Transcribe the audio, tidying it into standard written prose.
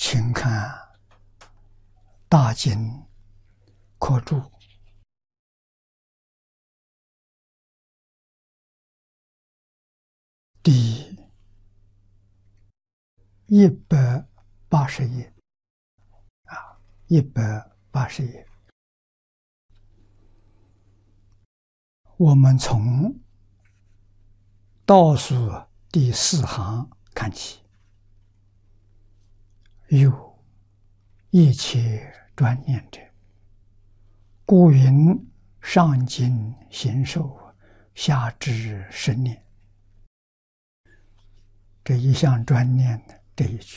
请看大经科注第180页180页，我们从倒数第4行看起。有一切专念者，故云上经行受，下至生念。这一项专念的这一句